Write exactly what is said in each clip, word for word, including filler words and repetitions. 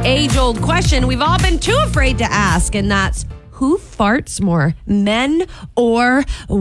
age-old question we've all been too afraid to ask, and that's, who farts more, men or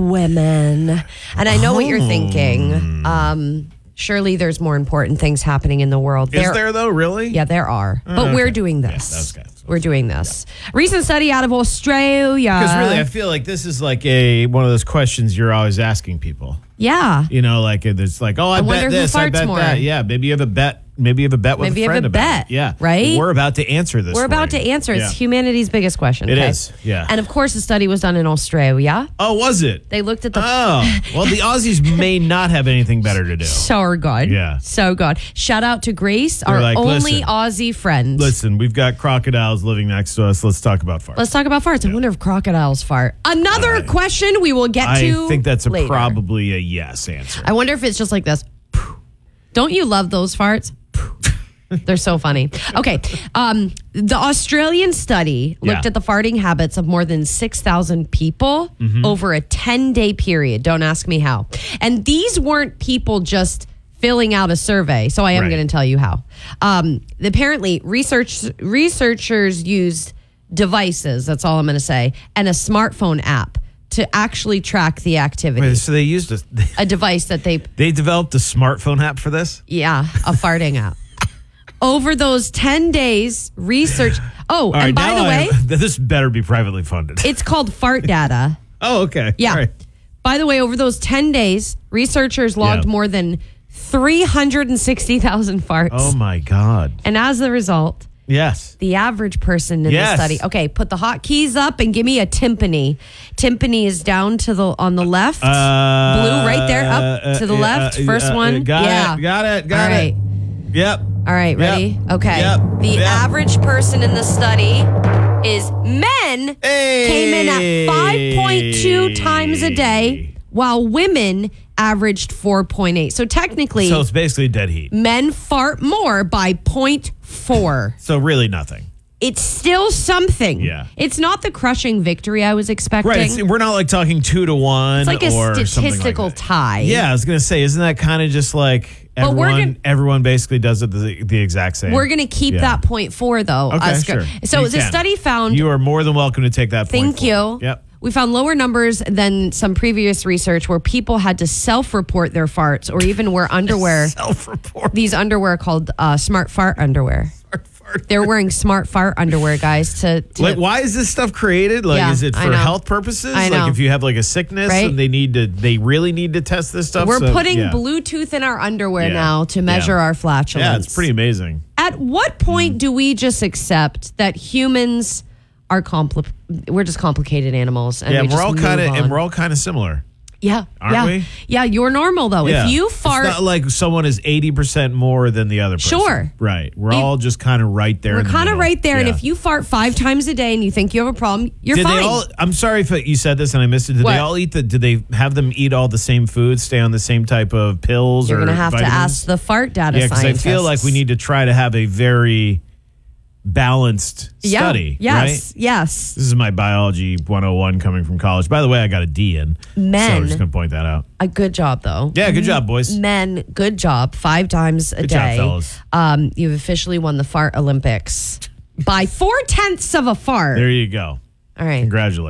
women? And I know oh. what you're thinking. Um, surely there's more important things happening in the world. Is there, there though, really? Yeah, there are. Oh, but okay. we're doing this. Yeah, that's good. We're doing this. Yeah. Recent study out of Australia. Because really, I feel like this is like a one of those questions you're always asking people. Yeah. You know, like it's like, oh, I, I bet this, I bet more. that. Yeah, maybe you have a bet. Maybe you have a bet with maybe a friend you have a about bet, it. Yeah, right? We're about to answer this. We're about you. to answer. It's yeah. humanity's biggest question. It okay? is. Yeah. And of course, the study was done in Australia. Oh, was it? They looked at the. Oh, well, the Aussies may not have anything better to do. So good. Yeah. So good. Shout out to Grace, They're our like, only listen, Aussie friend. Listen, we've got crocodiles living next to us. Let's talk about farts. Let's talk about farts. Yeah. I wonder if crocodiles fart. Another uh, question we will get I to. I think that's a later. probably a yes answer. I wonder if it's just like this. Don't you love those farts? They're so funny. Okay. Um, the Australian study looked yeah. at the farting habits of more than six thousand people mm-hmm. over a ten-day period. Don't ask me how. And these weren't people just filling out a survey, so I am right. going to tell you how. Um, apparently, research researchers used devices, that's all I'm going to say, and a smartphone app to actually track the activity. Wait, so they used a, a device that they... They developed a smartphone app for this? Yeah, a farting app. Over those ten days, research... Oh, right, and by the way... I, this better be privately funded. It's called Fart Data. Oh, okay. Yeah. All right. By the way, over those ten days, researchers logged yeah. more than three hundred sixty thousand farts. Oh, my God. And as a result... Yes. The average person in yes. the study. Okay, put the hotkeys up and give me a timpani. Timpani is down to the on the left. Uh, Blue right there, up uh, to the uh, left. uh, First uh, one. Got yeah. it. Got it. Got All right. it. Yep. All right, ready? Yep. Okay. Yep. The yep. average person in the study is men hey. came in at five point two times a day, while women averaged four point eight. So technically, so it's basically dead heat. Men fart more by zero point four. So really nothing. It's still something. Yeah. It's not the crushing victory I was expecting. Right. It's, we're not like talking two to one. It's like a or statistical like tie. Yeah, I was going to say, isn't that kind of just like everyone, we're gonna, everyone basically does it the, the exact same? We're going to keep yeah. that point four, though. Okay, Oscar. sure. So you the can. study found... You are more than welcome to take that point Thank four. you. Yep. We found lower numbers than some previous research where people had to self-report their farts or even wear underwear. Self-report. These underwear called uh, smart fart underwear. Smart fart. They're wearing smart fart underwear, guys. To, to like, why is this stuff created? Like, yeah, is it for health purposes? I know. Like, if you have like a sickness right? and they need to, they really need to test this stuff. We're so, putting yeah. Bluetooth in our underwear yeah. now to measure yeah. our flatulence. Yeah, it's pretty amazing. At what point mm. do we just accept that humans are compli- we're just complicated animals? And yeah, we we're just all kind of, on. and we're all kind of similar. Yeah, aren't yeah. we? Yeah, you're normal though. Yeah. If you fart, it's not like someone is eighty percent more than the other person. Sure, right? We're if, all just kind of right there. We're kind of right there, yeah. and if you fart five times a day and you think you have a problem, you're did fine. They all, I'm sorry if you said this and I missed it. Did what? they all eat the? Did they have them eat all the same foods? Stay on the same type of pills? You're or going to have vitamins? to ask the fart data yeah, because I feel like we need to try to have a very balanced yeah. study. Yes, right? yes. This is my biology one oh one coming from college. By the way, I got a D in. Men. So I'm just going to point that out. A good job, though. Yeah, good job, boys. Men, good job. Five times a good day. Good job, fellas. Um, you've officially won the Fart Olympics by four tenths of a fart. There you go. All right. Congratulations.